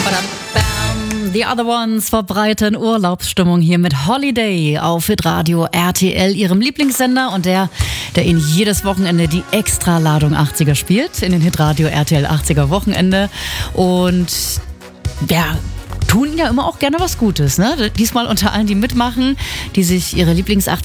The Other Ones verbreiten Urlaubsstimmung hier mit Holiday auf Hitradio RTL, ihrem Lieblingssender und der Ihnen jedes Wochenende die Extraladung 80er spielt, in den Hitradio RTL 80er Wochenende. Und der tun ja immer auch gerne was Gutes, ne? Diesmal unter allen, die mitmachen, die sich ihre Lieblings